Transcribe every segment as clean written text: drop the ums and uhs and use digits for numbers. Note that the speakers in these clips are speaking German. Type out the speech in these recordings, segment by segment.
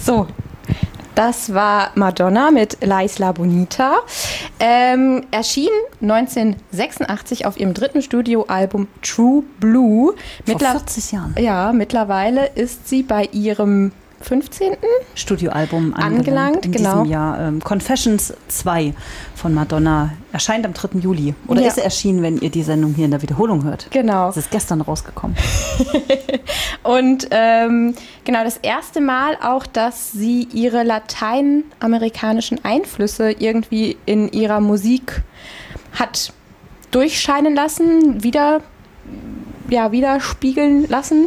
So, das war Madonna mit La Isla Bonita. Erschien 1986 auf ihrem dritten Studioalbum True Blue. Vor 40 Jahren. Ja, mittlerweile ist sie bei ihrem 15. Studioalbum angelangt in diesem Jahr. Confessions 2 von Madonna erscheint am 3. Juli. Oder ist erschienen, wenn ihr die Sendung hier in der Wiederholung hört. Genau. Es ist gestern rausgekommen. Und genau das erste Mal auch, dass sie ihre lateinamerikanischen Einflüsse irgendwie in ihrer Musik hat durchscheinen lassen, widerspiegeln lassen.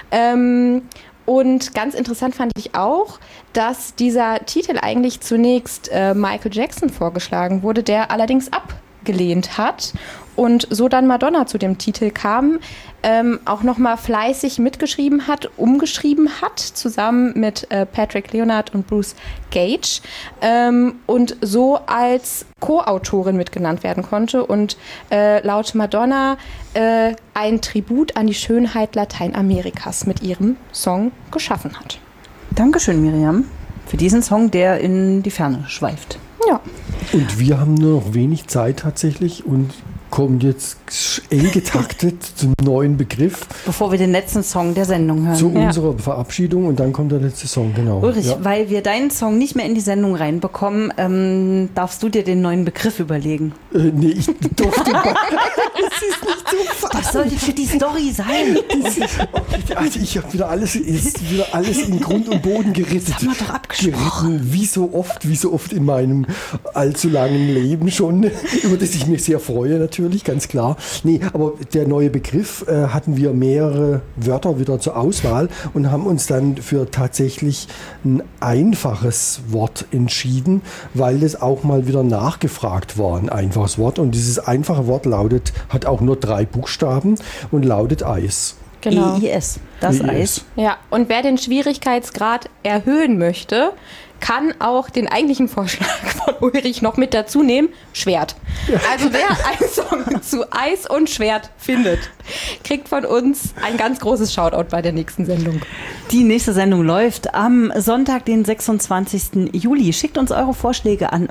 Und ganz interessant fand ich auch, dass dieser Titel eigentlich zunächst Michael Jackson vorgeschlagen wurde, der allerdings abgelehnt hat und so dann Madonna zu dem Titel kam, auch nochmal fleißig mitgeschrieben hat, umgeschrieben hat, zusammen mit Patrick Leonard und Bruce Gage und so als Co-Autorin mitgenannt werden konnte und laut Madonna ein Tribut an die Schönheit Lateinamerikas mit ihrem Song geschaffen hat. Dankeschön, Miriam, für diesen Song, der in die Ferne schweift. Ja. Und wir haben nur noch wenig Zeit tatsächlich und kommen jetzt eng getaktet zum neuen Begriff. Bevor wir den letzten Song der Sendung hören. Zu unserer Verabschiedung und dann kommt der letzte Song, genau. Ulrich, weil wir deinen Song nicht mehr in die Sendung reinbekommen, darfst du dir den neuen Begriff überlegen? Nee, ich durfte das ist nicht so fassen. Das sollte für die Story sein. Also ich habe wieder alles in Grund und Boden gerissen. Das haben wir doch abgesprochen. Wie so oft in meinem allzu langen Leben schon, über das ich mich sehr freue natürlich, ganz klar. Nee, aber der neue Begriff hatten wir mehrere Wörter wieder zur Auswahl und haben uns dann für tatsächlich ein einfaches Wort entschieden, weil das auch mal wieder nachgefragt war, ein einfaches Wort. Und dieses einfache Wort hat auch nur 3 Buchstaben und lautet Eis. Genau. EIS, das Eis. Ja, und wer den Schwierigkeitsgrad erhöhen möchte, kann auch den eigentlichen Vorschlag von Ulrich noch mit dazu nehmen, Schwert. Ja. Also wer einen Song zu Eis und Schwert findet, kriegt von uns ein ganz großes Shoutout bei der nächsten Sendung. Die nächste Sendung läuft am Sonntag, den 26. Juli. Schickt uns eure Vorschläge an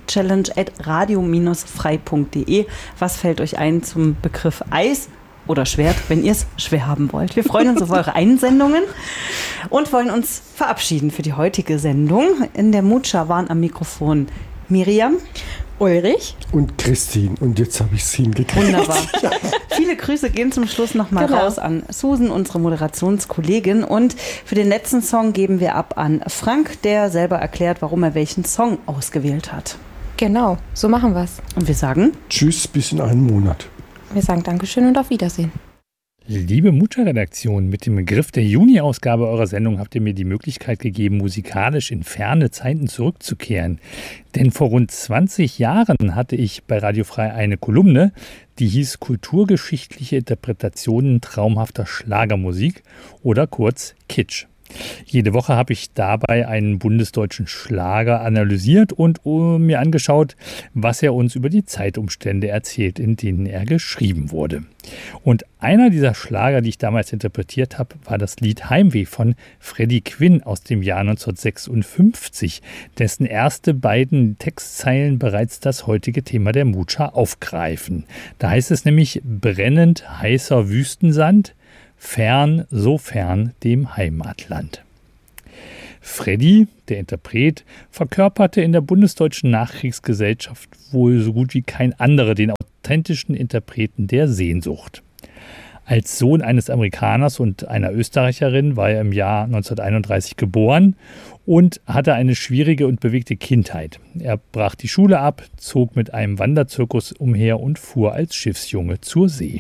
musikchallenge@radio-frei.de. Was fällt euch ein zum Begriff Eis oder Schwert, wenn ihr es schwer haben wollt? Wir freuen uns auf eure Einsendungen und wollen uns verabschieden für die heutige Sendung. In der Mutscha waren am Mikrofon Miriam, Ulrich und Christine. Und jetzt habe ich es hingekriegt. Wunderbar. Viele Grüße gehen zum Schluss nochmal raus an Susan, unsere Moderationskollegin. Und für den letzten Song geben wir ab an Frank, der selber erklärt, warum er welchen Song ausgewählt hat. Genau, so machen wir es. Und wir sagen Tschüss, bis in einem Monat. Wir sagen Dankeschön und auf Wiedersehen. Liebe Mutscha-Redaktion, mit dem Begriff der Juni-Ausgabe eurer Sendung habt ihr mir die Möglichkeit gegeben, musikalisch in ferne Zeiten zurückzukehren. Denn vor rund 20 Jahren hatte ich bei Radio Frei eine Kolumne, die hieß Kulturgeschichtliche Interpretationen traumhafter Schlagermusik oder kurz Kitsch. Jede Woche habe ich dabei einen bundesdeutschen Schlager analysiert und mir angeschaut, was er uns über die Zeitumstände erzählt, in denen er geschrieben wurde. Und einer dieser Schlager, die ich damals interpretiert habe, war das Lied Heimweh von Freddie Quinn aus dem Jahr 1956, dessen erste beiden Textzeilen bereits das heutige Thema der Mutscha aufgreifen. Da heißt es nämlich: brennend heißer Wüstensand, fern, so fern dem Heimatland. Freddie, der Interpret, verkörperte in der bundesdeutschen Nachkriegsgesellschaft wohl so gut wie kein anderer den authentischen Interpreten der Sehnsucht. Als Sohn eines Amerikaners und einer Österreicherin war er im Jahr 1931 geboren und hatte eine schwierige und bewegte Kindheit. Er brach die Schule ab, zog mit einem Wanderzirkus umher und fuhr als Schiffsjunge zur See.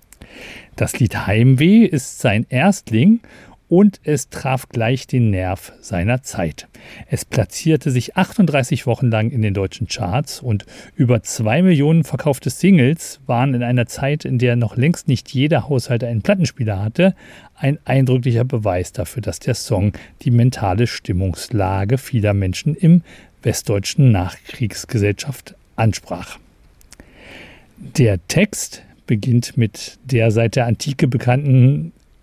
Das Lied Heimweh ist sein Erstling und es traf gleich den Nerv seiner Zeit. Es platzierte sich 38 Wochen lang in den deutschen Charts und über 2 Millionen verkaufte Singles waren in einer Zeit, in der noch längst nicht jeder Haushalt einen Plattenspieler hatte, ein eindrücklicher Beweis dafür, dass der Song die mentale Stimmungslage vieler Menschen im westdeutschen Nachkriegsgesellschaft ansprach. Der Text beginnt mit der seit der Antike bekannten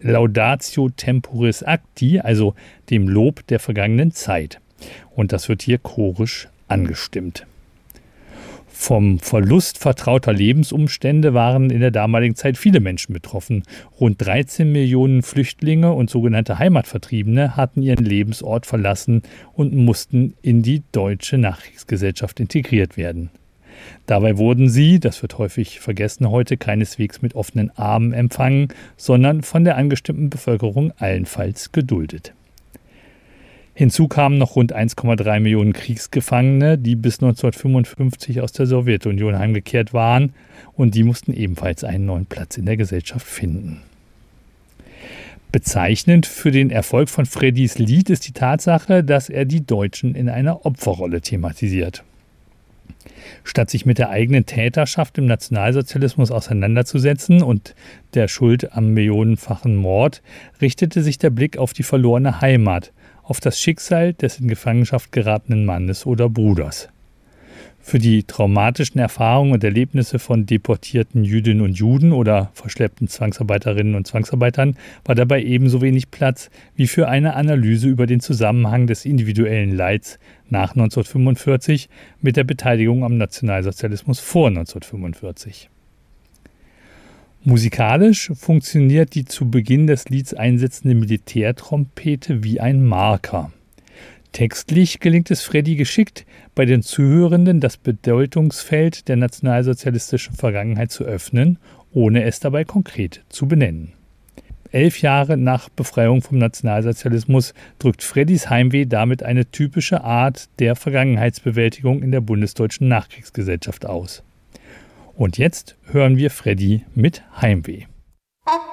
Laudatio Temporis Acti, also dem Lob der vergangenen Zeit. Und das wird hier chorisch angestimmt. Vom Verlust vertrauter Lebensumstände waren in der damaligen Zeit viele Menschen betroffen. Rund 13 Millionen Flüchtlinge und sogenannte Heimatvertriebene hatten ihren Lebensort verlassen und mussten in die deutsche Nachkriegsgesellschaft integriert werden. Dabei wurden sie, das wird häufig vergessen heute, keineswegs mit offenen Armen empfangen, sondern von der angestimmten Bevölkerung allenfalls geduldet. Hinzu kamen noch rund 1,3 Millionen Kriegsgefangene, die bis 1955 aus der Sowjetunion heimgekehrt waren, und die mussten ebenfalls einen neuen Platz in der Gesellschaft finden. Bezeichnend für den Erfolg von Freddys Lied ist die Tatsache, dass er die Deutschen in einer Opferrolle thematisiert. Statt sich mit der eigenen Täterschaft im Nationalsozialismus auseinanderzusetzen und der Schuld am millionenfachen Mord, richtete sich der Blick auf die verlorene Heimat, auf das Schicksal des in Gefangenschaft geratenen Mannes oder Bruders. Für die traumatischen Erfahrungen und Erlebnisse von deportierten Jüdinnen und Juden oder verschleppten Zwangsarbeiterinnen und Zwangsarbeitern war dabei ebenso wenig Platz wie für eine Analyse über den Zusammenhang des individuellen Leids nach 1945 mit der Beteiligung am Nationalsozialismus vor 1945. Musikalisch funktioniert die zu Beginn des Lieds einsetzende Militärtrompete wie ein Marker. Textlich gelingt es Freddy geschickt, bei den Zuhörenden das Bedeutungsfeld der nationalsozialistischen Vergangenheit zu öffnen, ohne es dabei konkret zu benennen. 11 Jahre nach Befreiung vom Nationalsozialismus drückt Freddys Heimweh damit eine typische Art der Vergangenheitsbewältigung in der bundesdeutschen Nachkriegsgesellschaft aus. Und jetzt hören wir Freddy mit Heimweh.